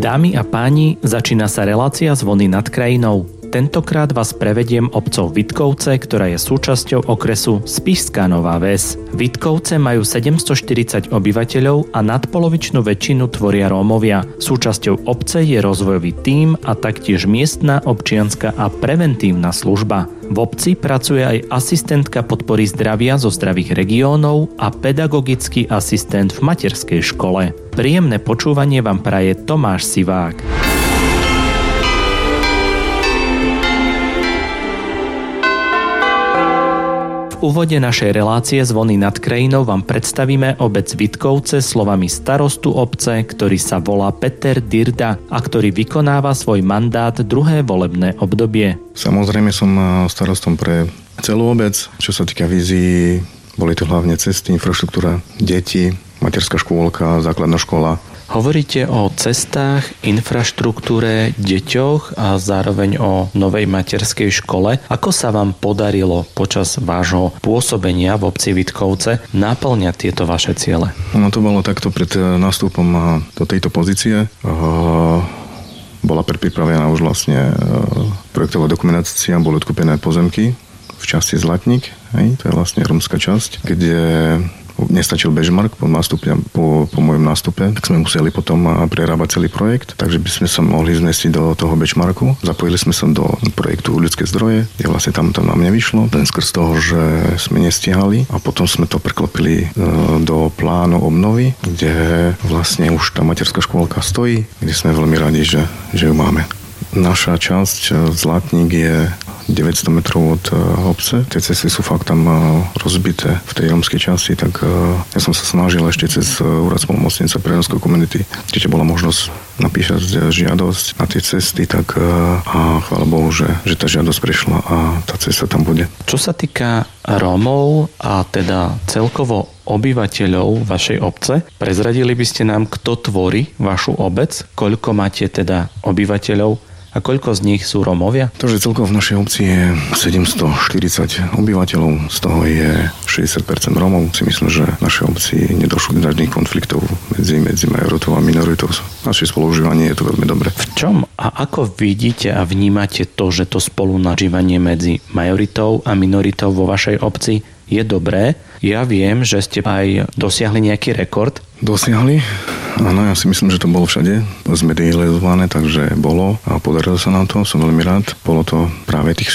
Dámy a páni, začína sa relácia Zvony nad krajinou. Tentokrát vás prevediem obcov Vitkovce, ktorá je súčasťou okresu Spišská Nová Ves. Vitkovce majú 740 obyvateľov a nadpolovičnú väčšinu tvoria Rómovia. Súčasťou obce je rozvojový tím a taktiež miestna, občianska a preventívna služba. V obci pracuje aj asistentka podpory zdravia zo zdravých regiónov a pedagogický asistent v materskej škole. Príjemné počúvanie vám praje Tomáš Sivák. V úvode našej relácie Zvony nad krajinou vám predstavíme obec Vitkovce slovami starostu obce, ktorý sa volá Peter Dirda a ktorý vykonáva svoj mandát druhé volebné obdobie. Samozrejme som starostom pre celú obec. Čo sa týka vízií, boli to hlavne cesty, infraštruktúra, deti, materská škôlka, základná škola. Hovoríte o cestách, infraštruktúre, deťoch a zároveň o novej materskej škole. Ako sa vám podarilo počas vášho pôsobenia v obci Vitkovce naplňať tieto vaše ciele? No to bolo takto pred nástupom do tejto pozície. Bola predpripravená už vlastne projektová dokumentácia, boli odkúpené pozemky v časti Zlatník, to je vlastne rómska časť, kde nestačil benchmark po mojom nástupe, tak sme museli potom prerábať celý projekt, takže by sme sa mohli zmestiť do toho benchmarku. Zapojili sme sa do projektu Ľudské zdroje, kde vlastne tam nám nevyšlo, len skrz toho, že sme nestihali a potom sme to preklopili do plánu obnovy, kde vlastne už tá materská škôlka stojí, kde sme veľmi radi, že ju máme. Naša časť Zlatník je 900 metrov od obce. Tie cesty sú fakt tam rozbité v tej rómskej časti, tak ja som sa snažil ešte cez úrad spolumocnenca pre rómskej komunity, keď bola možnosť napísať žiadosť na tie cesty, tak a chvála Bohu, že tá žiadosť prešla a tá cesta tam bude. Čo sa týka Rómov a teda celkovo obyvateľov vašej obce, prezradili by ste nám, kto tvorí vašu obec, koľko máte teda obyvateľov a koľko z nich sú Rómovia? To, že celkovo v našej obci je 740 obyvateľov, z toho je 60% Rómov. Si myslím, že v našej obci nedošlo k žiadnych konfliktov medzi majoritou a minoritou. Naše spolužívanie je to veľmi dobré. V čom a ako vidíte a vnímate to, že to spolunažívanie medzi majoritou a minoritou vo vašej obci je dobré? Ja viem, že ste aj dosiahli nejaký rekord. Dosiahli? Áno, ja si myslím, že to bolo všade zmedializované, takže bolo a podarilo sa nám to, som veľmi rád. Bolo to práve tých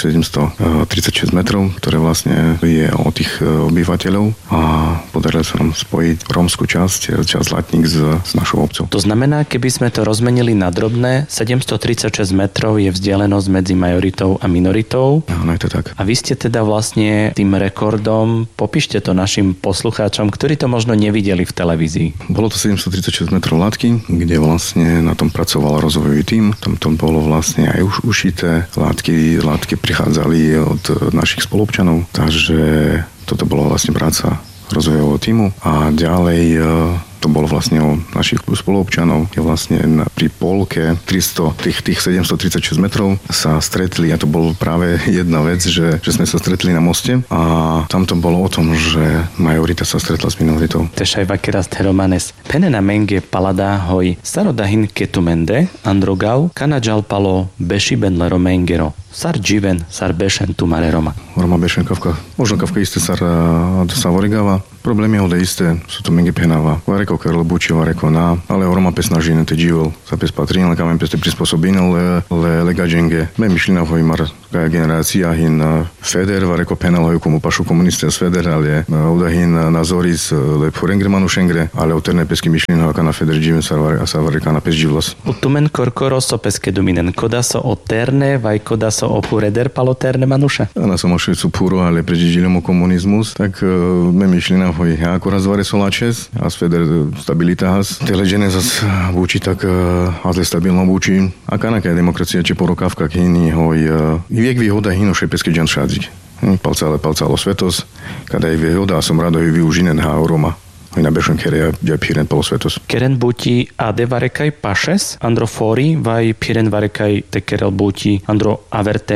736 metrov, ktoré vlastne je o tých obyvateľov a podarilo sa nám spojiť rómsku časť Zlatník s našou obcov. To znamená, keby sme to rozmenili na drobné, 736 metrov je vzdialenosť medzi majoritou a minoritou. Áno, je to tak. A vy ste teda vlastne tým rekordom, popíšte to našim poslucháčom, ktorí to možno nevideli v televízii. Bolo to 736 metrov látky, kde vlastne na tom pracoval rozvojový tím. Tam to bolo vlastne aj už ušité. Látky prichádzali od našich spoluobčanov, takže toto bola vlastne práca rozvojového tímu. A ďalej to bolo vlastne o našich spoluobčanov, kde vlastne pri polke 300, tých 736 metrov sa stretli a to bol práve jedna vec, že sme sa stretli na moste a tam to bolo o tom, že majorita sa stretla s minoritou. Tesai vakeras teromanes. Penena menge palada hoi sarodahin ketumende androgau kanadžalpalo bešibenlero mengero. Sar dživen, sar bešen tu mare Roma. Roma bešen kavka. Možno kavka isté sar savorigava. Problém je ovde isté, sú to menge penava. Vareko kerlo buči, vareko na, ale Roma pesna žine te dživol. Sa pes patrin, ale kamen pes te prispôsobine, le legađenge. Me mišlina hoj mar generácia hin Feder, vareko penal hoj komu pašu komuniste z Feder, ale ovda hin nazoris le purengre manušengre, ale oterne pesky mišlina hoj kana Feder dživen, sa vareka na pes dživlas. Utumen korkoro so peske dominen, koda so oterne, vaj koda so opureder paloterne manuša. Ana som ošecu puro, ale pređiđilimo komunizmus, tak me mišlina hoj akoraz zvare solačes, a Feder stabilita has. Te leđene zas vuči tak azle stabilno vuči. A kanaka je demokracija če porokavka kini hoj viek výhoda hino šepeske džan šadzi. Palcalo svetos, kada je výhoda, som rado ju využinen ha Roma. Na bešen kere ja piren polo svetos. Keren buti ade varekaj pašes, andro fori, vaj piren varekaj te kerel buti andro avertemi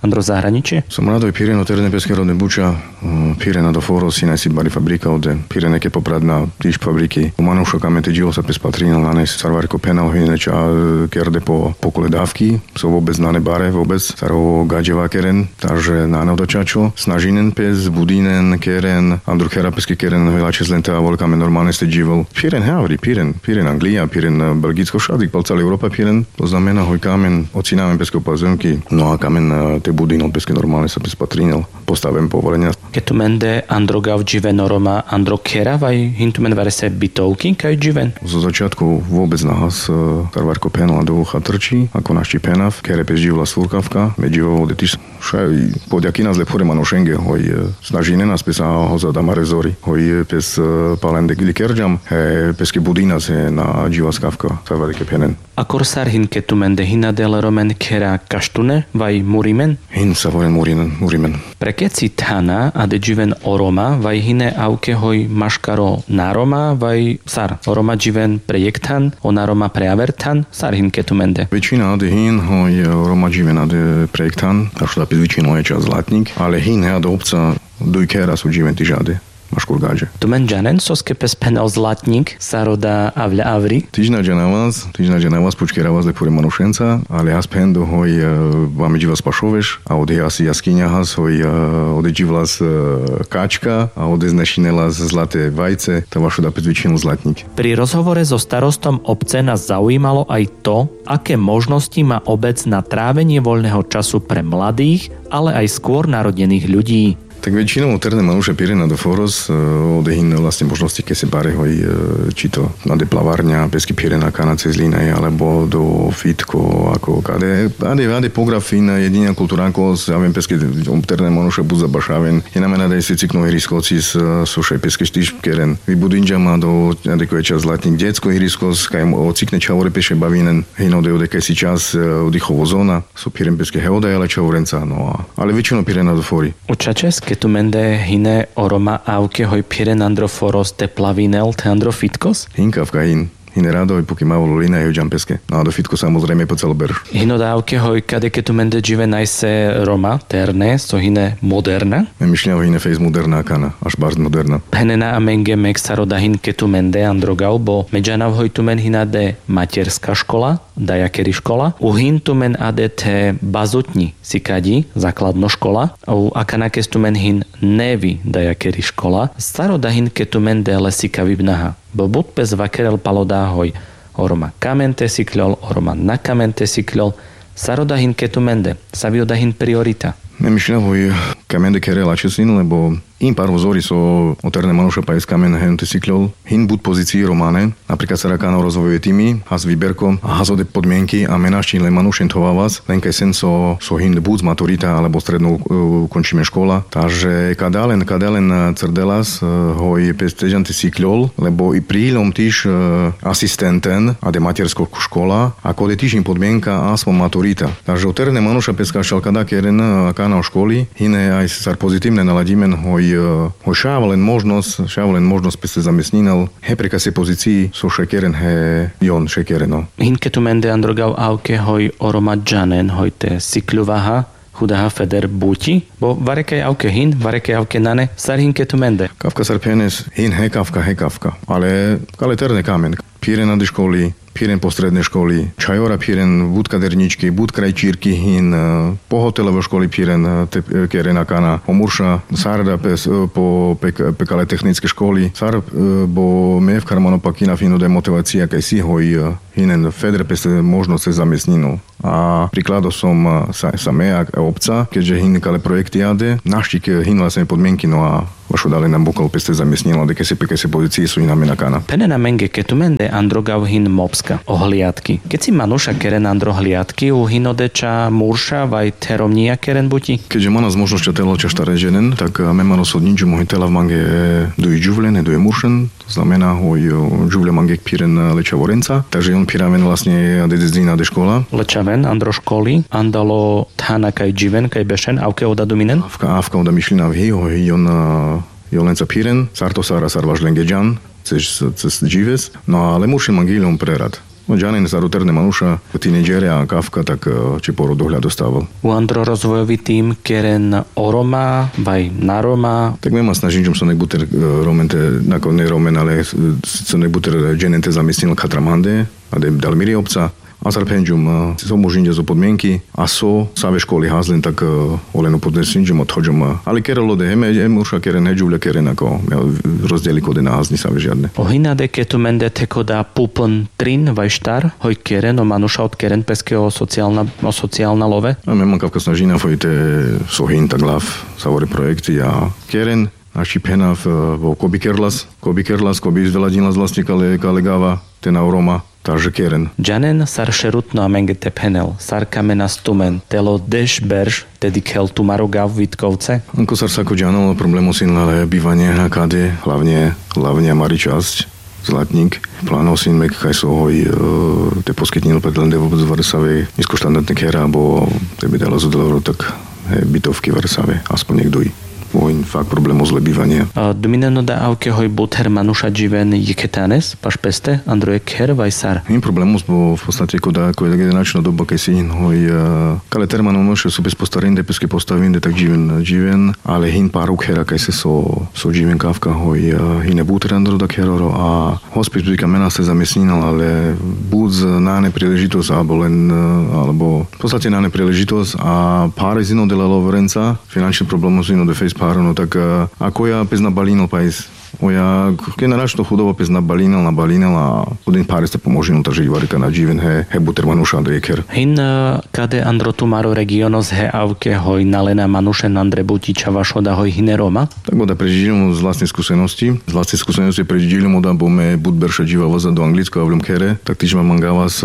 Andro zahraničie? Som radoj Pireno terne peske rodne buča, Pirena do Foros, inaj si bari fabrika ode, Pirene ke popradna tiž fabriky. U Manuša kamete živo sa pes patrinal, na nej sarvarko penal, hineča kerde po pokole dávky, so vôbec na nebare, vôbec, saro gadževa keren, takže na nodočačo, snažinen pes, budinen, keren, Andro kera peske keren, velače zlenta, volkame normálne ste živel. Piren havri, Piren Anglia, Piren Belgicko, všadik, po celej Európa Piren, to znamená hoj kamen, ocináme peske pozemky, no a kamen te budino peske normálne sa pes patrinal, postavím povolenia. Keď tu mende Andro gav živen oroma, Andro kera vaj hintumen vare se bytovky, kaj živen? Zo začiatku vôbec nahas sarvarko penal do ucha trčí, ako naši penav, kere pes živla surkavka, medživo vode tiš šaj, podjaký nás lepore manošenge, hoj snažine nás pes ho zadama rezori, hoj pes palende gili kerjam, peske budina se na živa skavka, sarvarike penen. A korsar hin keď tu mende hinadel romen kera kaštune, vaj murimen? Hin sa voren murimen. Prekeci tana a de živen oroma, vaj hine auke hoj maškaro naroma, vaj sar oroma živen projektan, onaroma preavertan, sar hin keď tu mende. Väčšina ade hin hoj oroma živen ade projektan, a što da pis väčšinou je čas zlatník, ale hin hea do obca duj kera sú živen ti žade. Maškur gađe. Tu men džanen, soske pes penal zlatník, saroda avľa avri. Týždňa na vás počkera vás lepore manušenca, ale has pendo hoj vám idži vás pašoveš, a ode asi jaskyňa has hoj ode idži vás kačka, a ode znešinela zlaté vajce, ta vašu da pes väčšinu zlatník. Pri rozhovore so starostom obce nás zaujímalo aj to, aké možnosti má obec na trávenie voľného času pre mladých, ale aj skôr narodených ľudí. Tak väčšinou terne Manuša Pirena do Foros odehinné vlastne možnosti, keď sa bare hoj, či to na deplavárňa, pesky Pirena, kana cez Linaj, alebo do Fitko, ako kade. Ade pografín, jediná kultúranko, ja viem, pesky terne Manuša Budza Bašaven, je namena da je si ciknú hirisko, cis sušaj pesky štýž keren. Vybudinža má do adekové čas zlatník detsko hirisko, skaj ocikne čavore peše bavinen, hino de odekaj si čas oddychovo zóna, sú Piren pesky heoda, ale čavorenca, no ale väčšinou Pirena do Fori. Učačes, keď tu mende hine oroma auke hoj Piren Andro Foros te plavinel te Andro Fitkos? Hinkavka hin. Hine radoj, poky mávalo lina je džampeske. No a do Fitko samozrejme po celý berž. Hino dávke hoj, kade keď tu mende žive najse Roma, terne, so hine moderna? Myšľav hine fejs moderná kana, až barz moderna. Henena a menge mek saroda hin keď tu mende Androgau, bo medžanav hoj tu men hina de materská škola, dajakeri škola, u hin tu men ade te bazutni sikadi, základno škola, u akanakes tu men hin nevi dajakeri škola, saroda hin keď tu mende lesika vybnaha. Bo bud pes vakerel palodá hoj oroma kamente sikľol, oroma na kamente sikľol, sarodahin ketumende, saviodahin priorita. Nemyšľam hoj kamende kerela česin, lebo im pár vzory so oterne Manuša Pajs kamen hente sikľol, hin bud pozícii románe, napríklad sa rakáno rozvojuje týmy, has výberko, has ode podmienky a menáščin le Manušen továvaz, len kaj sen so hin bud z maturita alebo strednou končíme škola. Takže kadalen crdelas hoj pestežante sikľol, lebo i prílom týž asistenten a de matersko škola, ako de týž im podmienka asmo maturita. Takže oterne Manuša Peska šalkada keren kanál školy, hine aj sar pozitívne naladimen hoj šávalen možnosť peste zamestninal, he preka se pozícii so šekeren he jon šekereno. Hinke tu mende androgau auke hoj oroma džanen hoj te sikľuvaha, chudaha feder buti, bo varekaj auke hin, varekaj auke nane, sar hinke tu mende. Kavka sar penes, hin he kavka, ale terne kamen. Piren nade školy, Piren po strednej školy, čajora Piren, bud kaderničky, bud krajčírky hin, po hotelové školy Piren, kerena kana, omurša, sarda po pekale technické školy, sar bo me v karmanopakina fino de motivácia, kaj si hoj hinen fedre peste možnosť se zamestninu. A príkladom som sa me a obca, keďže hin kale projekty jade, naštík hin vlastne podmienky, no a vašu dali nám bokol peste zamestnilo, de kese pozície sú inami na kana. Penena menge ketumende androgau hin mopska, ohliadky. Keď si Manuša keren andro hliadky, u hinodeča murša vaj teromnia keren buti? Keďže má nás možnosť telo čaštare ženen, tak me má nos od ničo mohi tela v mange duje džuvlen, duje muršen, to znamená hoj džuvle mange piren leča vorenca, takže on piraven vlastne de zdina de škola. Lečaven andro školy, andalo tana kaj dživen, kaj bešen, auke oda dominen? Avka oda myšlina v hoj Jolenca Piren, sarto sara sarvaž lengeđan, cez džives, no ale muršen mangilom prerad. Janen sa ruterné manuša, tínedžere a Kafka, tak či porodohľad dostával. U Andro rozvojový tým, keren oroma, vaj naroma. Tak my ma snažím, že som nebuter romente, ako ne romen, ale som nebuter Janente zamestnil Katramande, a dal miri obca. Azerpenjum som už inde zo podmienky a save školy házlen tak oleno podnesinjum odhoďom. Ale kerelo de urša keren hedžuvľa keren ako rozdieli kode na házni save žiadne. O hinade ketu mende tekoda pupen trin vajštar, hoj keren o manuša od keren peského sociálna love. A memang kavka snažina fojte sohin tak lav savore projekty a keren naši pena vo Kobi Kerlas, Kobi izveladinla z vlastne kalegáva, ten Auroma. Takže keren. Janen sar šerutno a mengete penel, sar kamena stumen, telo deš berž, tedy kel tu marogav Vitkovce. Anko sar sako Janel, problému sin ale bývanie na kade, hlavne mari časť, Zlatník. Plánov sin mek kaj sohoj te poskytnil predlende vôbec v Varsavej nízkoštandardné kera, bo tebe dala zodalo tak bytovky v Varsave, aspoň niekto i. Vojn fakt problémov zle bývania. Dominano da auke hoj buter manuša živen jeketanes, paš peste, Androje ker vajsar. Im problémus, bo v podstate ako je generačná doba, keď si hoj kale termanom noše sú bez postarinde, peske postavinde, tak živen, ale hin pár ukhera, kaj se so živen kávka, hoj hine buter Andro da keroro a hospic byka mena se zamestnínal, ale buď na nepríležitosť, alebo v podstate na nepríležitosť a pár zino de la Loverenca, finančný problémus zino de face párno, tak ako ja pes nabalínal pajs. Ja generačno chudobo pes nabalínal a один pár ste pomožil, takže ivarika na živen he buter manuša Andrejker. Hin kade Andro Tumaro regionos he avke hoj nalena manušen Andre Butiča vašoda hoj hine Roma? Tak boda prežidilom z vlastnej skúsenosti. Z vlastnej skúsenosti prežidilom da bome budberša živa voza do Anglicko a v Lumkere, tak týž ma mangava s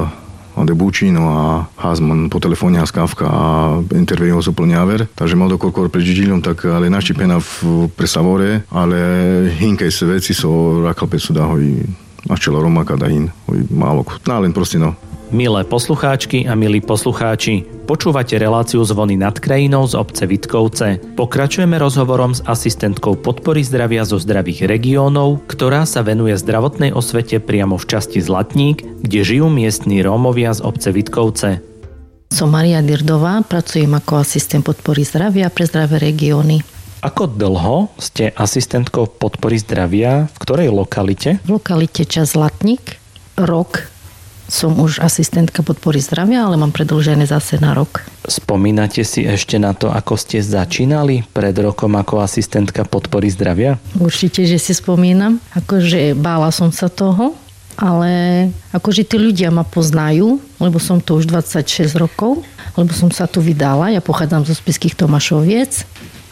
Ode Bučino a Hazman po telefóne a skávka a interview ho soplňáver. Takže mal dokorkor pred Židilom, tak ale naštipena v presavore, ale hinkaj se veci so rakal pesu da hoj načela Roma kada hin, hoj málo. No len proste no. Milé poslucháčky a milí poslucháči, počúvate reláciu Zvony nad krajinou z obce Vitkovce. Pokračujeme rozhovorom s asistentkou podpory zdravia zo zdravých regiónov, ktorá sa venuje zdravotnej osvete priamo v časti Zlatník, kde žijú miestni Rómovia z obce Vitkovce. Som Maria Dirdová, pracujem ako asistent podpory zdravia pre zdravé regióny. Ako dlho ste asistentkou podpory zdravia? V ktorej lokalite? V lokalite čas Zlatník. Rok som už asistentka podpory zdravia, ale mám predĺžené zase na rok. Spomínate si ešte na to, ako ste začínali pred rokom ako asistentka podpory zdravia? Určite, že si spomínam. Akože bála som sa toho, ale akože tí ľudia ma poznajú, lebo som to už 26 rokov, lebo som sa tu vydala. Ja pochádzam zo Spišských Tomášoviec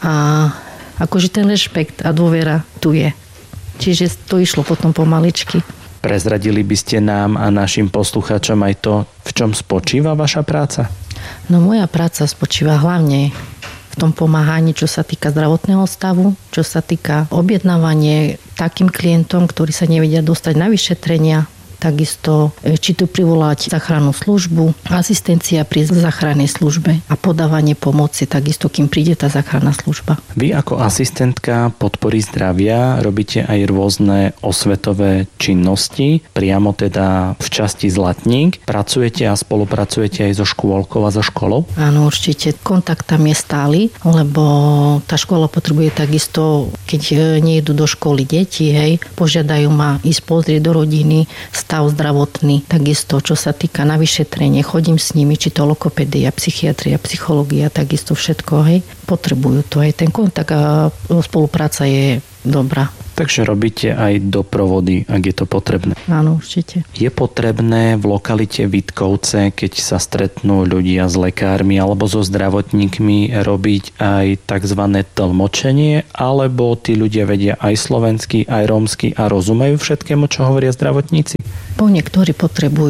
a akože ten rešpekt a dôvera tu je. Čiže to išlo potom pomaličky. Prezradili by ste nám a našim poslucháčom aj to, v čom spočíva vaša práca? No moja práca spočíva hlavne v tom pomáhaní, čo sa týka zdravotného stavu, čo sa týka objednávania takým klientom, ktorí sa nevedia dostať na vyšetrenia, takisto či tu privolať záchrannú službu, asistencia pri záchrannej službe a podávanie pomoci, takisto kým príde tá záchranná služba. Vy ako asistentka podpory zdravia robíte aj rôzne osvetové činnosti, priamo teda v časti Zlatník. Pracujete a spolupracujete aj so škôlkou a so školou? Áno, určite. Kontakt tam je stály, lebo tá škola potrebuje takisto, keď nejdu do školy deti, požiadajú ma ísť pozrieť do rodiny, stav zdravotný, takisto čo sa týka na vyšetrenie, chodím s nimi, či to logopedia, psychiatria, psychológia, takisto všetko, potrebujú to, ten kontakt a spolupráca je dobrá. Takže robíte aj doprovody, ak je to potrebné. Áno, určite. Je potrebné v lokalite Vitkovce, keď sa stretnú ľudia s lekármi alebo so zdravotníkmi, robiť aj tzv. Tlmočenie, alebo tí ľudia vedia aj slovenský, aj rómsky a rozumejú všetkému, čo hovoria zdravotníci? Niektorí potrebujú.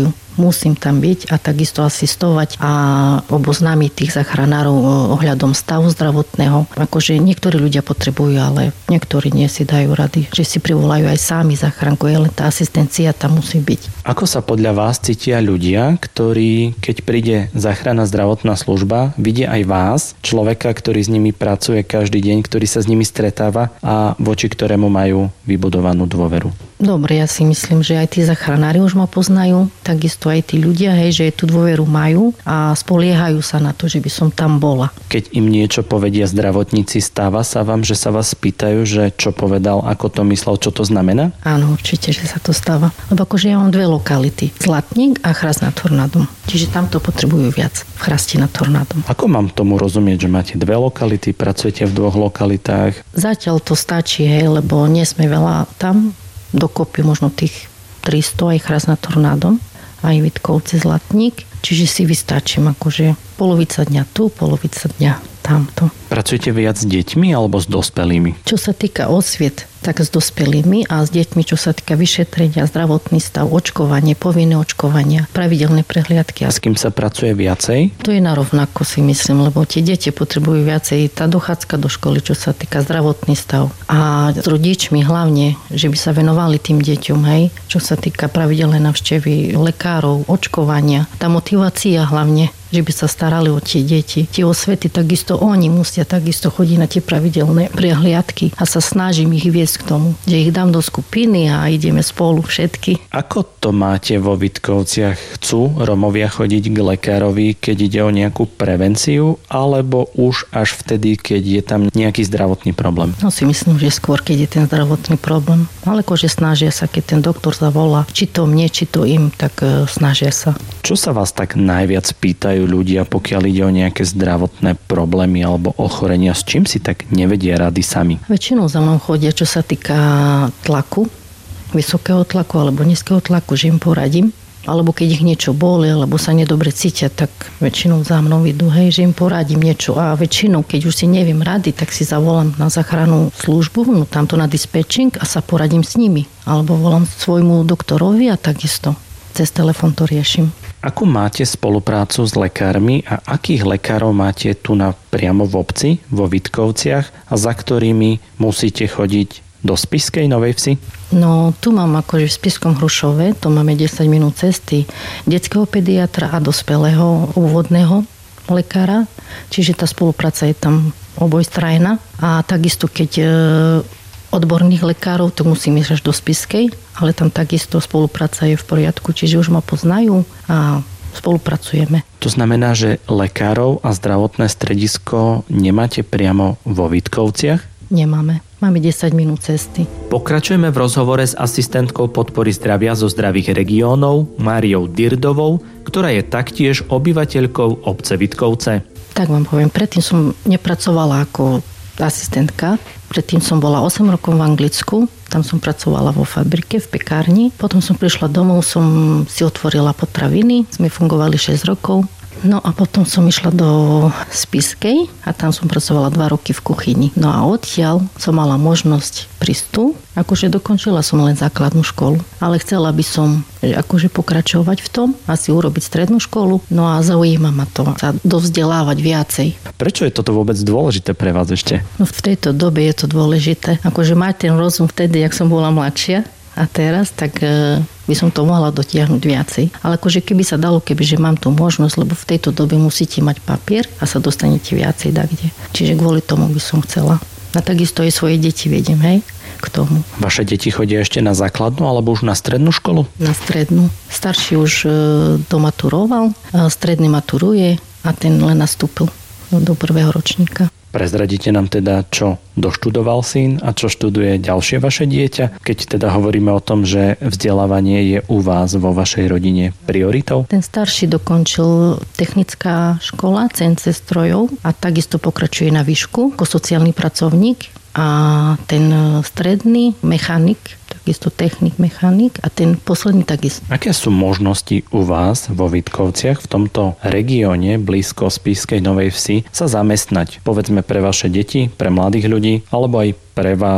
musím tam byť a takisto asistovať a oboznámiť tých záchranárov ohľadom stavu zdravotného. Akože niektorí ľudia potrebujú, ale niektorí nie si dajú rady, že si privolajú aj sami záchranku, len tá asistencia tam musí byť. Ako sa podľa vás cítia ľudia, ktorí, keď príde záchranná zdravotná služba, vidia aj vás, človeka, ktorý s nimi pracuje každý deň, ktorý sa s nimi stretáva a voči ktorému majú vybudovanú dôveru? Dobre, ja si myslím, že aj tí záchranári už ma poznajú, takisto aj tí ľudia, že tú dôveru majú a spoliehajú sa na to, že by som tam bola. Keď im niečo povedia zdravotníci, stáva sa vám, že sa vás pýtajú, že čo povedal, ako to myslel, čo to znamená? Áno, určite, že sa to stáva. Lebo akože ja mám dve lokality, Zlatník a Chrast nad Tornádom. Čiže tam to potrebujú viac, v Chrasti nad Tornádom. Ako mám tomu rozumieť, že máte dve lokality, pracujete v dvoch lokalitách? Zatiaľ to stačí, lebo nie sme veľa tam, dokopy možno tých 300 aj Chrast nad Tornádom, aj Vitkovce, Zlatník. Čiže si vystačím, akože polovica dňa tu, polovica dňa tamto. Pracujete viac s deťmi alebo s dospelými? Čo sa týka osviet, tak s dospelými a s deťmi, čo sa týka vyšetrenia, zdravotný stav, očkovanie, povinné očkovania, pravidelné prehliadky. A s kým sa pracuje viacej? To je narovnako, si myslím, lebo tie deti potrebujú viacej tá dochádzka do školy, čo sa týka zdravotný stav. A s rodičmi hlavne, že by sa venovali tým deťom, čo sa týka pravidelné návštevy lekárov, očkovania, tá motivácia hlavne, že by sa starali o tie deti. Tie osvety takisto oni musia takisto chodiť na tie pravidelné prehliadky a sa snažím ich viesť k tomu, že ich dám do skupiny a ideme spolu všetky. Ako to máte vo Vitkovciach? Chcú Romovia chodiť k lekárovi, keď ide o nejakú prevenciu, alebo už až vtedy, keď je tam nejaký zdravotný problém? No si myslím, že skôr, keď je ten zdravotný problém. Ale akože snažia sa, keď ten doktor zavolá, či to mne, či to im, tak snažia sa. Čo sa vás tak najviac pýtajú ľudia, pokiaľ ide o nejaké zdravotné problémy alebo ochorenia, s čím si tak nevedia rady sami? Väčšinou za mnou chodia, čo sa týka tlaku, vysokého tlaku alebo nízkeho tlaku, že im poradím. Alebo keď ich niečo boli, alebo sa nedobre cítia, tak väčšinou za mnou idú, že im poradím niečo. A väčšinou, keď už si neviem rady, tak si zavolám na záchrannú službu, no tamto na dispečing a sa poradím s nimi. Alebo volám svojmu doktorovi a takisto cez telefón to riešim. Akú máte spoluprácu s lekármi a akých lekárov máte tu priamo v obci, vo Vitkovciach a za ktorými musíte chodiť do Spišskej Novej Vsi? No, tu mám akože v Spišskom Hrušove, to máme 10 minút cesty detského pediatra a dospelého úvodného lekára, čiže tá spolupráca je tam obojstrajná. A takisto, keď odborných lekárov, to musím ísť až do Spišskej, ale tam takisto spolupráca je v poriadku, čiže už ma poznajú a spolupracujeme. To znamená, že lekárov a zdravotné stredisko nemáte priamo vo Vitkovciach? Nemáme. Máme 10 minút cesty. Pokračujeme v rozhovore s asistentkou podpory zdravia zo zdravých regiónov Máriou Dirdovou, ktorá je taktiež obyvateľkou obce Vitkovce. Tak vám poviem, predtým som nepracovala ako asistentka. Predtým som bola 8 rokov v Anglicku, tam som pracovala vo fabrike, v pekárni. Potom som prišla domov, som si otvorila potraviny, sme fungovali 6 rokov. No a potom som išla do Spišskej a tam som pracovala 2 roky v kuchyni. No a odtiaľ som mala možnosť prísť tu. Akože dokončila som len základnú školu, ale chcela by som akože pokračovať v tom, asi urobiť strednú školu. No a zaujíma ma to, sa dovzdelávať viacej. Prečo je toto vôbec dôležité pre vás ešte? No v tejto dobe je to dôležité. Akože mať ten rozum vtedy, jak som bola mladšia, a teraz, tak by som to mohla dotiahnuť viacej. Ale akože keby sa dalo, kebyže mám tú možnosť, lebo v tejto dobe musíte mať papier a sa dostanete viacej dakde. Čiže kvôli tomu by som chcela. A takisto aj svoje deti vediem, k tomu. Vaše deti chodia ešte na základnú alebo už na strednú školu? Na strednú. Starší už domaturoval, stredný maturuje a ten len nastúpil do 1. ročníka. Prezradíte nám teda, čo doštudoval syn a čo študuje ďalšie vaše dieťa, keď teda hovoríme o tom, že vzdelávanie je u vás vo vašej rodine prioritou? Ten starší dokončil technická škola CNC strojov a takisto pokračuje na výšku ako sociálny pracovník a ten stredný mechanik, takisto technik, mechanik a ten posledný takisto. Aké sú možnosti u vás vo Vitkovciach v tomto regióne blízko Spišskej Novej Vsi sa zamestnať? Povedzme pre vaše deti, pre mladých ľudí alebo aj pre vás,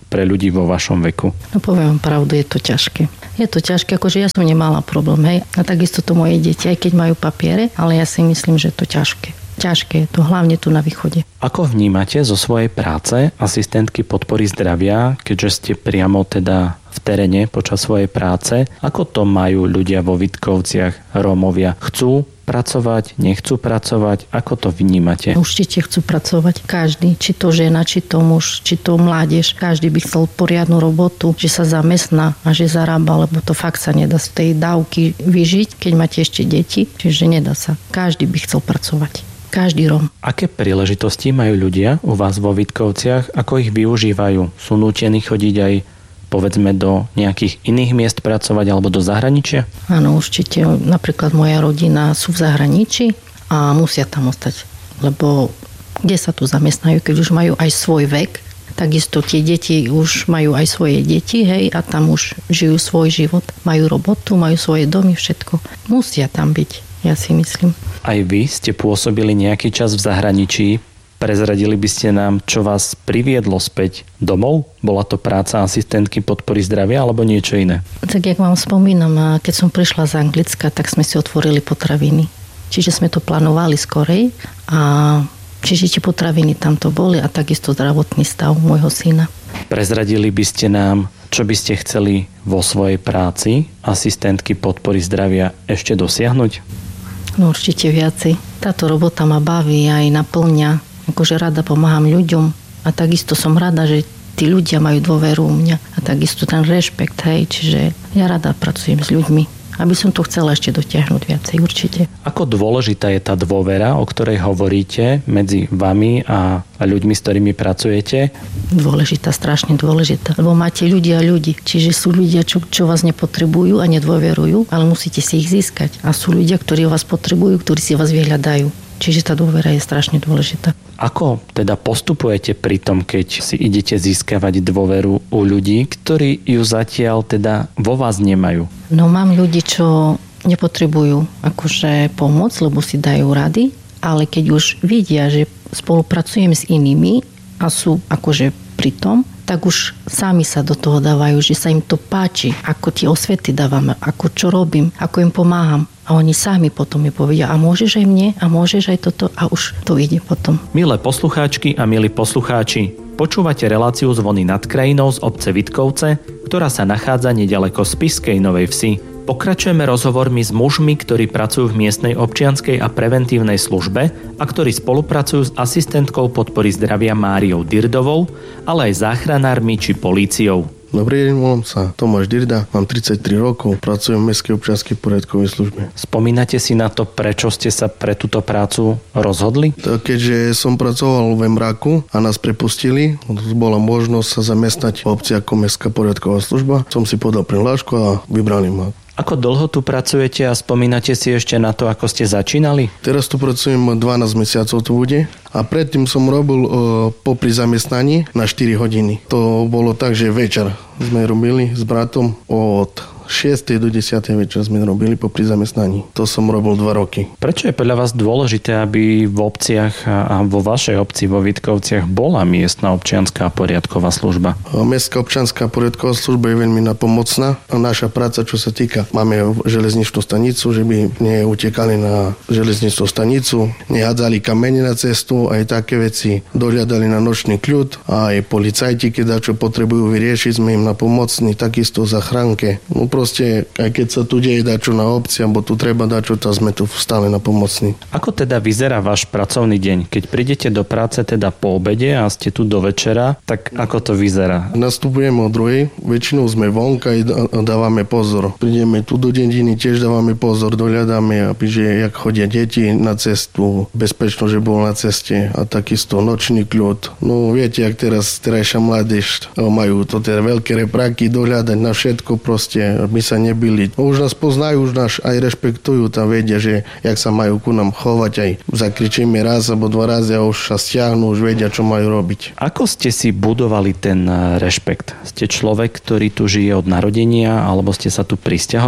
pre ľudí vo vašom veku? No poviem pravdu, je to ťažké. Je to ťažké, akože ja som nemala problém, hej. A takisto to moje deti, aj keď majú papiere, ale ja si myslím, že je to ťažké. Ťažké je to, hlavne tu na východe. Ako vnímate zo svojej práce asistentky podpory zdravia, keďže ste priamo teda v teréne počas svojej práce? Ako to majú ľudia vo Vitkovciach, Rómovia? Chcú pracovať, nechcú pracovať? Ako to vnímate? Určite chcú pracovať. Každý, či to žena, či to muž, či to mládež. Každý by chcel poriadnu robotu, že sa zamestná a že zarába, lebo to fakt sa nedá z tej dávky vyžiť, keď máte ešte deti. Čiže nedá sa. Každý by chcel pracovať. Každý Róm. Aké príležitosti majú ľudia u vás vo Vitkovciach? Ako ich využívajú? Sú nútení chodiť aj povedzme do nejakých iných miest pracovať alebo do zahraničia? Áno, určite. Napríklad moja rodina sú v zahraničí a musia tam ostať. Lebo kde sa tu zamestnajú, keď už majú aj svoj vek? Takisto tie deti už majú aj svoje deti, hej, a tam už žijú svoj život. Majú robotu, majú svoje domy, všetko. Musia tam byť. Ja si myslím. Aj vy ste pôsobili nejaký čas v zahraničí. Prezradili by ste nám, čo vás priviedlo späť domov? Bola to práca asistentky podpory zdravia alebo niečo iné? Tak jak vám spomínam, keď som prišla z Anglicka, tak sme si otvorili potraviny. Čiže sme to plánovali skorej a čiže tie potraviny tam to boli a takisto zdravotný stav môjho syna. Prezradili by ste nám, čo by ste chceli vo svojej práci asistentky podpory zdravia ešte dosiahnuť? No určite viacej. Táto robota ma baví aj naplňa. Akože rada pomáham ľuďom a takisto som rada, že tí ľudia majú dôveru u mňa a takisto ten rešpekt, hej, čiže ja rada pracujem s ľuďmi. Aby som to chcela ešte dotiahnuť viacej, určite. Ako dôležitá je tá dôvera, o ktorej hovoríte medzi vami a ľuďmi, s ktorými pracujete? Dôležitá, strašne dôležitá. Lebo máte ľudia a ľudí. Čiže sú ľudia, čo vás nepotrebujú a nedôverujú, ale musíte si ich získať. A sú ľudia, ktorí vás potrebujú, ktorí si vás vyhľadajú. Čiže tá dôvera je strašne dôležitá. Ako teda postupujete pri tom, keď si idete získavať dôveru u ľudí, ktorí ju zatiaľ teda vo vás nemajú? No mám ľudí, čo nepotrebujú akože pomoc, lebo si dajú rady, ale keď už vidia, že spolupracujem s inými a sú akože pri tom, tak už sami sa do toho dávajú, že sa im to páči, ako tie osvety dávam, ako čo robím, ako im pomáham. A oni sami potom mi povedia, a môžeš aj mne, a môžeš aj toto, a už to ide potom. Milé poslucháčky a milí poslucháči, počúvate reláciu Zvony nad krajinou z obce Vitkovce, ktorá sa nachádza nedaleko Spišskej Novej Vsi. Pokračujeme rozhovormi s mužmi, ktorí pracujú v miestnej občianskej a preventívnej službe a ktorí spolupracujú s asistentkou podpory zdravia Máriou Dirdovou, ale aj záchranármi či políciou. Dobrý deň, volám sa Tomáš Dirda, mám 33 rokov, pracujem v Mestskej občianskej poriadkovej službe. Spomínate si na to, prečo ste sa pre túto prácu rozhodli? Keďže som pracoval v Mraku a nás prepustili, bola možnosť sa zamestnať v obci ako Mestská poriadková služba, som si podal prihlášku a vybrali ma. Ako dlho tu pracujete a spomínate si ešte na to, ako ste začínali? Teraz tu pracujem 12 mesiacov tu bude a predtým som robil popri zamestnaní na 4 hodiny. To bolo tak, že večer sme robili s bratom od 6. do 10. večer sme robili popri zamestnaní. To som robil 2 roky. Prečo je podľa vás dôležité, aby v obciach a vo vašej obci vo Vitkovciach bola miestna občianska poriadková služba? Mestská občianska poriadková služba je veľmi napomocná. Naša práca, čo sa týka, máme železničnú stanicu, že by neutekali na železničnú stanicu, nehádzali kamene na cestu, aj také veci, dohľadali na nočný kľud, aj policajti, keď čo potrebujú vyriešiť, sme im napomocní, takisto zachránke. No proste, aj keď sa tu deje dačo na obci, alebo tu treba dačo, tak sme tu stále napomocní. Ako teda vyzerá váš pracovný deň? Keď prídete do práce teda po obede a ste tu do večera, tak ako to vyzerá? Nastupujeme o 2:00, väčšinou sme vonka a dávame pozor. Prídeme tu do dediny, tiež dávame pozor, dohľadáme, že jak chodia deti na cestu, bezpečno, že bol na ceste a takisto nočný kľud. No viete, jak terajšia mládež majú to tie veľké repráky, dohľadať na všetko proste, aby sa nebili. Už nás poznajú, už nás aj rešpektujú, tam vedia, že jak sa majú ku nám chovať, aj zakričíme raz alebo 2 razy a už sa stiahnu, už vedia, čo majú robiť. Ako ste si budovali ten rešpekt? Ste človek, ktorý tu žije od narodenia, alebo ste sa tu prisťahovali?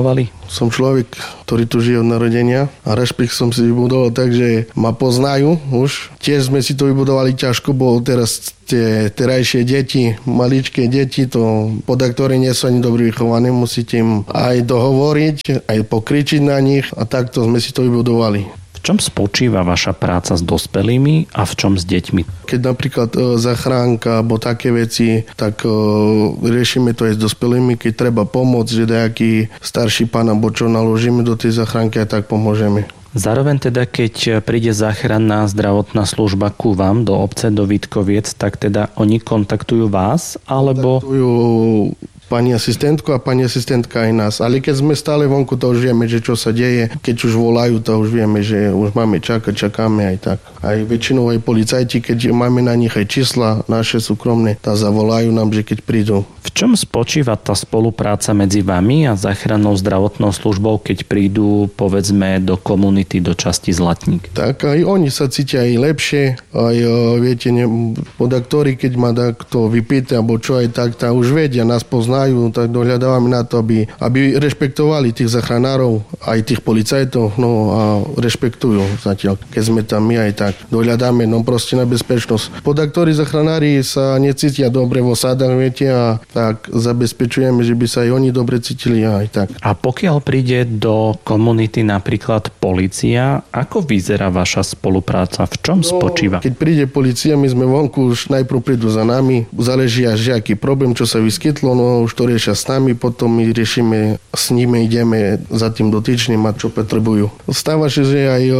Som človek, ktorý tu žije od narodenia a rešpekt som si vybudoval tak, že ma poznajú už. Tiež sme si to vybudovali ťažko, bo teraz tie terajšie deti, maličké deti, to podľa ktoré nie sú ani dobrí vychované, musíte im aj dohovoriť, aj pokričiť na nich a takto sme si to vybudovali. V čom spočíva vaša práca s dospelými a v čom s deťmi? Keď napríklad zachránka alebo také veci, tak riešime to aj s dospelými. Keď treba pomôcť, že nejaký starší pán alebo čo naložíme do tej zachránky a tak pomôžeme. Zároveň teda, keď príde záchranná zdravotná služba ku vám do obce, do Vítkoviec, tak teda oni kontaktujú vás, alebo... Kontaktujú pani asistentku a pani asistentka aj nás. Ale keď sme stále vonku, to už vieme, že čo sa deje. Keď už volajú, to už vieme, že už máme čakáme aj tak. Aj väčšinou aj policajti, keď máme na nich aj čísla naše súkromné, tá zavolajú nám, že keď prídu. V čom spočíva tá spolupráca medzi vami a záchrannou zdravotnou službou, keď prídu, povedzme, do komunity, do časti Zlatník? Tak aj oni sa cítia aj lepšie. Aj viete, podaktori, keď ma kto vypýta, alebo čo aj tak, tá už vedia, nás poznajú, tak dohľadávame na to, aby rešpektovali tých zachránárov, aj tých policajtov, no a rešpektujú zatiaľ. Keď sme tam my aj tak dohľadáme, no proste na bezpečnosť. Podaktori zachránári sa necítia dobre vo sádach, viete, a tak zabezpečujeme, že by sa aj oni dobre cítili aj tak. A pokiaľ príde do komunity napríklad polícia, ako vyzerá vaša spolupráca? V čom spočíva? Keď príde polícia, my sme vonku, už najprv prídu za nami, záleží až aký problém, čo sa vyskytlo, no už to riešia s nami, potom my riešime s nimi, ideme za tým dotyčným a čo potrebujú. Stáva sa, že aj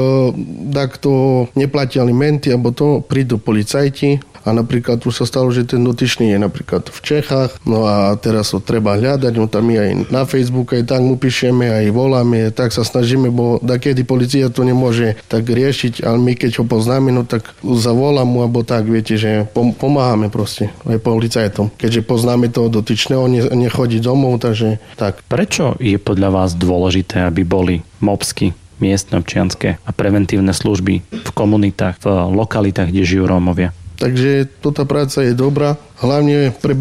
takto neplatia alimenty, alebo to prídu policajti. A napríklad už sa stalo, že ten dotyčný je napríklad v Čechách, no a teraz ho treba hľadať, no tam my aj na Facebook aj tak mu píšeme, aj voláme, tak sa snažíme, bo takedy polícia to nemôže tak riešiť, ale my keď ho poznáme, no tak zavolám mu, alebo tak, viete, že pomáhame proste aj policajtom. Keďže poznáme toho dotyčného, nechodí domov, takže tak. Prečo je podľa vás dôležité, aby boli MOPSky, miestne občianske a preventívne služby v komunitách, v lokalitách, kde žijú Rómovia? Takže tota práca je dobrá, hlavne pre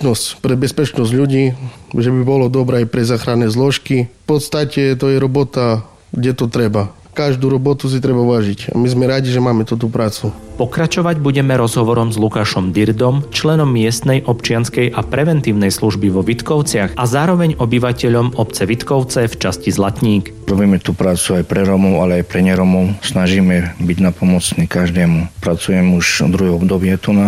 bezpečnosť ľudí, že by bolo dobré aj pre záchranné zložky. V podstate to je robota, kde to treba. Každú robotu si treba vážiť. A my sme radi, že máme túto prácu. Pokračovať budeme rozhovorom s Lukášom Dirdom, členom miestnej občianskej a preventívnej služby vo Vitkovciach a zároveň obyvateľom obce Vitkovce v časti Zlatník. Robíme tú prácu aj pre Rómov, ale aj pre neromov. Snažíme byť napomocní každému. Pracujem už druhé obdobie tu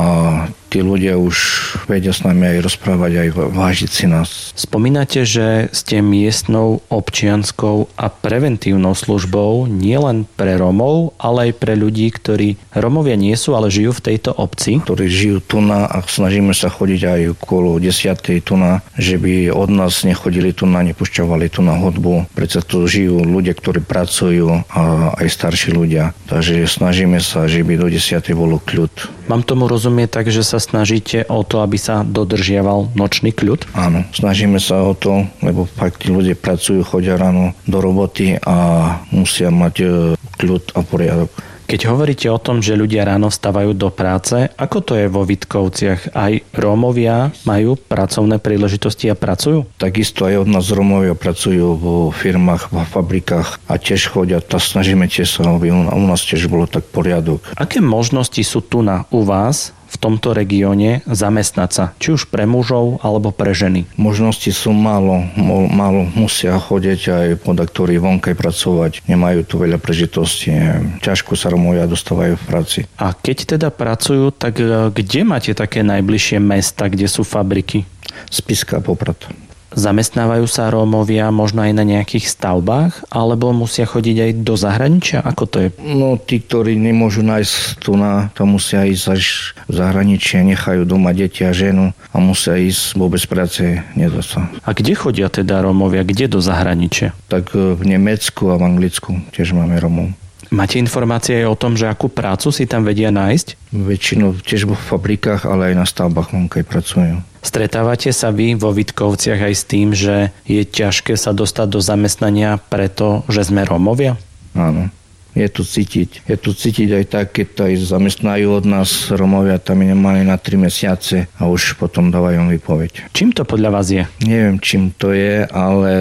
a tí ľudia už vedia s nami aj rozprávať, aj vážiť si nás. Spomínate, že ste miestnou občianskou a preventívnou službou nielen pre Rómov, ale aj pre ľudí, ktorí Rómovia nie sú, ale žijú v tejto obci. Ktorí žijú tu a snažíme sa chodiť aj okolo 10. tu že by od nás nechodili tu nepúšťovali tu hudbu. Preto tu žijú ľudia, ktorí pracujú a aj starší ľudia. Takže snažíme sa, že by do 10. bolo kľud. Mám tomu rozumieť tak, že sa snažíte o to, aby sa dodržiaval nočný kľud? Áno, snažíme sa o to, lebo fakt tí ľudia pracujú, chodia ráno do roboty a musia mať kľud a poriadok. Keď hovoríte o tom, že ľudia ráno vstávajú do práce, ako to je vo Vitkovciach? Aj Rómovia majú pracovné príležitosti a pracujú? Takisto aj od nás Rómovia pracujú vo firmách, vo fabrikách a tiež chodia. Snažíme tiež sa, aby u nás tiež bolo tak poriadok. Aké možnosti sú tu u vás v tomto regióne zamestnať sa, či už pre mužov alebo pre ženy? Možnosti sú málo musia chodiť aj podaktori vonkaj pracovať, nemajú tu veľa príležitostí, ťažko sa Rómovia dostávajú v práci. A keď teda pracujú, tak kde máte také najbližšie mesta, kde sú fabriky? Spišská, Poprad. Zamestnávajú sa Rómovia možno aj na nejakých stavbách, alebo musia chodiť aj do zahraničia? Ako to je? No, tí, ktorí nemôžu nájsť tu to musia ísť až v zahraničie, nechajú doma deti a ženu a musia ísť vôbec práce nedá sa. A kde chodia teda Rómovia? Kde do zahraničia? Tak v Nemecku a v Anglicku tiež máme Rómov. Máte informácie aj o tom, že akú prácu si tam vedia nájsť? Väčšinou tiež vo fabrikách, ale aj na stavbách vonkaj pracujú. Stretávate sa vy vo Vitkovciach aj s tým, že je ťažké sa dostať do zamestnania, pretože sme Rómovia? Áno. Je tu cítiť aj tak, keď to aj zamestnajú od nás Romovia, tam nemali na 3 mesiace a už potom dávajú výpoveď. Čím to podľa vás je? Neviem, čím to je, ale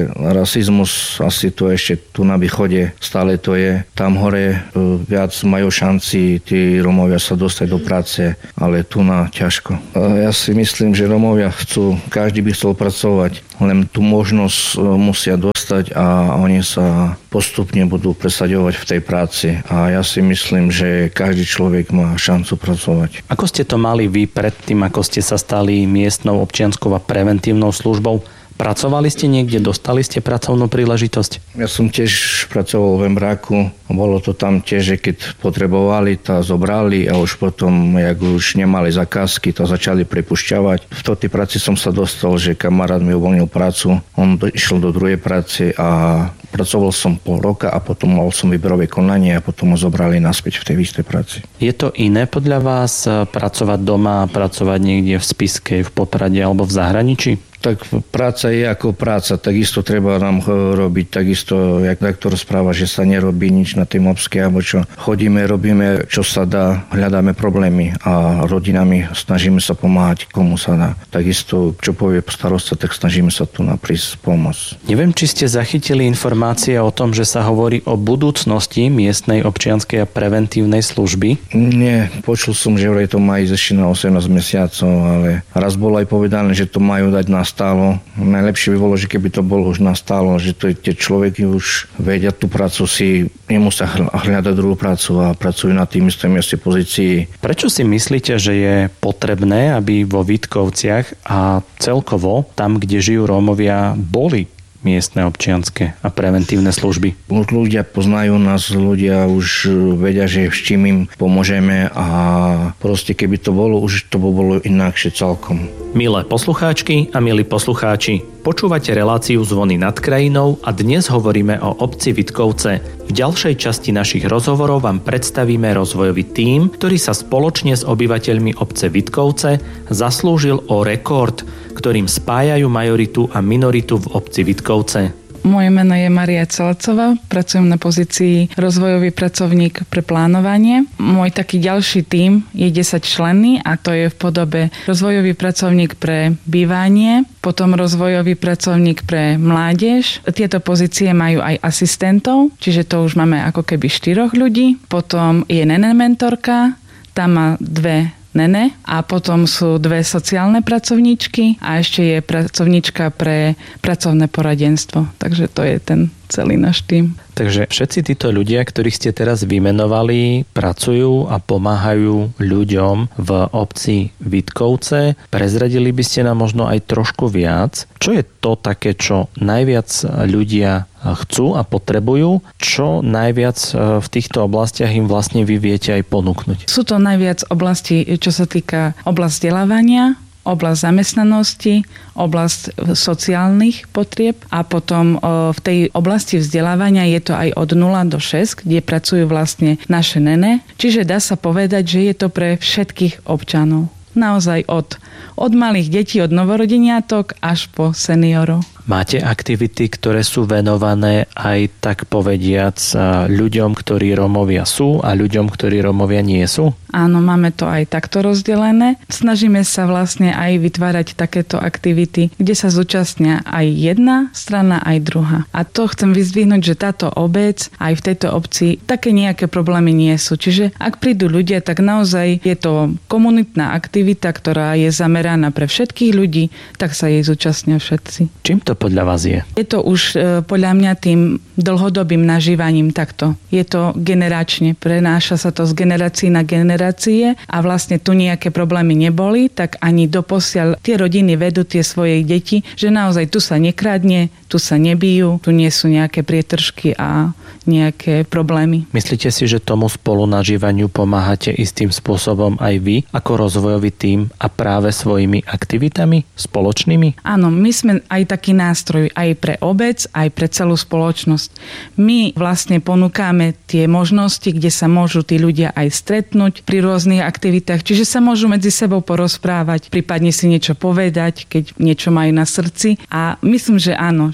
rasizmus asi tu ešte tu na východe stále to je. Tam hore viac majú šanci tí Romovia sa dostať do práce, ale tu na ťažko. Ja si myslím, že Romovia chcú, každý by chcel pracovať, len tú možnosť musia dostať a oni sa postupne budú presaďovať v tej práci. A ja si myslím, že každý človek má šancu pracovať. Ako ste to mali vy predtým, ako ste sa stali miestnou občianskou a preventívnou službou? Pracovali ste niekde? Dostali ste pracovnú príležitosť? Ja som tiež pracoval v Embráku. Bolo to tam tiež, že keď potrebovali, to zobrali a už potom, jak už nemali zakázky, to začali prepušťavať. V tej práci som sa dostal, že kamarát mi uvoľnil prácu. On išiel do druhej práce a pracoval som pol roka a potom mal som výberové konanie a potom ho zobrali naspäť v tej istej práci. Je to iné podľa vás pracovať doma, pracovať niekde v Spišskej, v Poprade alebo v zahraničí? Tak práca je ako práca, takisto treba nám robiť, takisto, jak doktor správa, že sa nerobí nič na tej Mopskej, alebo čo. Chodíme, robíme, čo sa dá, hľadáme problémy a rodinami snažíme sa pomáhať, komu sa dá. Takisto, čo povie starosta, tak snažíme sa tu prísť pomôcť. Neviem, či ste zachytili informácie o tom, že sa hovorí o budúcnosti miestnej občianskej a preventívnej služby? Nie, počul som, že vraj to má ísť ešte na 18 mesiacov, ale raz bolo aj povedané, že to majú dať na stálo. Najlepšie by bolo, že keby to bolo už nastálo, že to tie človeky už vedia tú prácu si, nemusia hľadať druhú prácu a pracujú na tým istom mieste pozícii. Prečo si myslíte, že je potrebné, aby vo Vítkovciach a celkovo tam, kde žijú Rómovia, boli miestne občianske a preventívne služby? Ľudia poznajú nás, ľudia už vedia, že s čím im pomôžeme a proste keby to bolo, už to by bolo inakšie celkom. Milé poslucháčky a milí poslucháči, počúvate reláciu Zvony nad krajinou a dnes hovoríme o obci Vitkovce. V ďalšej časti našich rozhovorov vám predstavíme rozvojový tím, ktorý sa spoločne s obyvateľmi obce Vitkovce zaslúžil o rekord, ktorým spájajú majoritu a minoritu v obci Vitkovce. Moje meno je Maria Celecová, pracujem na pozícii rozvojový pracovník pre plánovanie. Môj taký ďalší tím je 10 členný a to je v podobe rozvojový pracovník pre bývanie, potom rozvojový pracovník pre mládež. Tieto pozície majú aj asistentov, čiže to už máme ako keby 4 ľudí. Potom je nene mentorka, tam má 2 nene a potom sú 2 sociálne pracovníčky a ešte je pracovníčka pre pracovné poradenstvo. Takže to je ten celý náš tím. Takže všetci títo ľudia, ktorých ste teraz vymenovali, pracujú a pomáhajú ľuďom v obci Vitkovce. Prezradili by ste nám možno aj trošku viac, čo je to také, čo najviac ľudia chcú a potrebujú, čo najviac v týchto oblastiach im vlastne vy viete aj ponúknuť? Sú to najviac oblasti, čo sa týka oblasti vzdelávania, oblasť zamestnanosti, oblasť sociálnych potrieb a potom v tej oblasti vzdelávania je to aj od 0 do 6, kde pracujú vlastne naše nene. Čiže dá sa povedať, že je to pre všetkých občanov. Naozaj od malých detí, od novorodeniatok až po seniorov. Máte aktivity, ktoré sú venované aj tak povediac ľuďom, ktorí Rómovia sú a ľuďom, ktorí Rómovia nie sú? Áno, máme to aj takto rozdelené. Snažíme sa vlastne aj vytvárať takéto aktivity, kde sa zúčastnia aj jedna strana, aj druhá. A to chcem vyzdvihnúť, že táto obec, aj v tejto obci, také nejaké problémy nie sú. Čiže ak prídu ľudia, tak naozaj je to komunitná aktivita, ktorá je zameraná pre všetkých ľudí, tak sa jej zúčastnia všetci. Čím to podľa vás je? Je to už podľa mňa tým dlhodobým nažívaním takto. Je to generačne, prenáša sa to z generácií na generácie a vlastne tu nejaké problémy neboli, tak ani doposiaľ tie rodiny vedú tie svoje deti, že naozaj tu sa nekradne, tu sa nebijú, tu nie sú nejaké prietržky a nejaké problémy. Myslíte si, že tomu spolunažívaniu pomáhate istým spôsobom aj vy ako rozvojový tím a práve svojimi aktivitami spoločnými? Áno, my sme aj taký nástroj aj pre obec, aj pre celú spoločnosť. My vlastne ponúkame tie možnosti, kde sa môžu tí ľudia aj stretnúť pri rôznych aktivitách, čiže sa môžu medzi sebou porozprávať, prípadne si niečo povedať, keď niečo majú na srdci. A myslím, že áno, že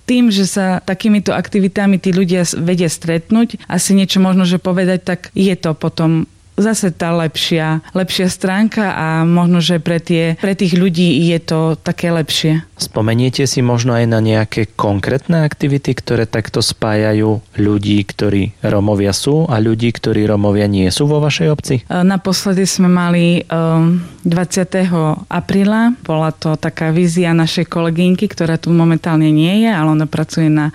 tým, že sa takýmito aktivitami tí ľudia vedia stretnúť, asi niečo možno, že povedať, tak je to potom zase tá lepšia stránka a možno, že pre tých ľudí je to také lepšie. Spomeniete si možno aj na nejaké konkrétne aktivity, ktoré takto spájajú ľudí, ktorí Rómovia sú a ľudí, ktorí Rómovia nie sú vo vašej obci? Naposledy sme mali 20. apríla. Bola to taká vízia našej kolegynky, ktorá tu momentálne nie je, ale ona pracuje na